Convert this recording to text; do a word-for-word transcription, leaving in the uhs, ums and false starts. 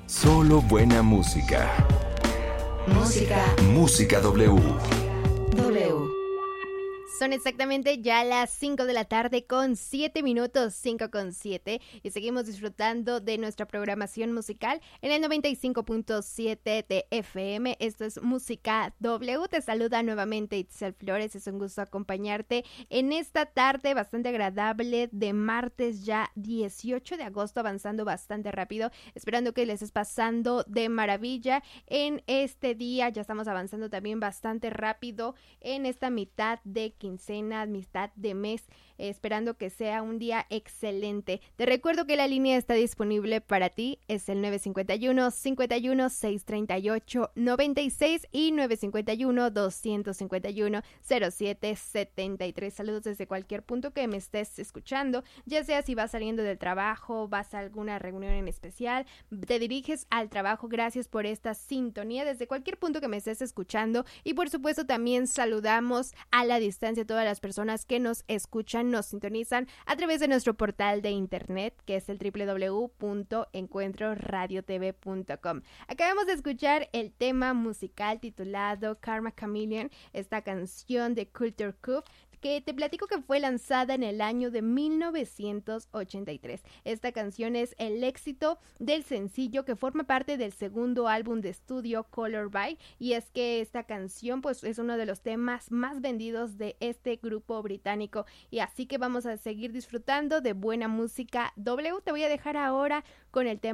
Solo buena música. Música. Música W. W. Son exactamente ya las cinco de la tarde con siete minutos, cinco con siete, y seguimos disfrutando de nuestra programación musical en el noventa y cinco punto siete de F M. Esto es Música W. Te saluda nuevamente Itzel Flores. Es un gusto acompañarte en esta tarde bastante agradable de martes ya dieciocho de agosto, avanzando bastante rápido, esperando que les estés pasando de maravilla en este día. Ya estamos avanzando también bastante rápido en esta mitad de quincena, mitad de mes, eh, esperando que sea un día excelente. Te recuerdo que la línea está disponible para ti, es el nueve cinco uno, cinco uno, seis tres ocho, nueve seis y nueve cinco uno, dos cinco uno, cero siete siete tres. Saludos desde cualquier punto que me estés escuchando, ya sea si vas saliendo del trabajo, vas a alguna reunión en especial, te diriges al trabajo. Gracias por esta sintonía desde cualquier punto que me estés escuchando, y por supuesto también saludamos a la distancia a todas las personas que nos escuchan, nos sintonizan a través de nuestro portal de internet, que es el doble u doble u doble u punto encuentro radio t v punto com. Acabamos de escuchar el tema musical titulado Karma Chameleon, esta canción de Culture Coup, que te platico que fue lanzada en el año de mil novecientos ochenta y tres. Esta canción es el éxito del sencillo que forma parte del segundo álbum de estudio Color By, y es que esta canción pues es uno de los temas más vendidos de este grupo británico, y así que vamos a seguir disfrutando de buena música W. Te voy a dejar ahora con el tema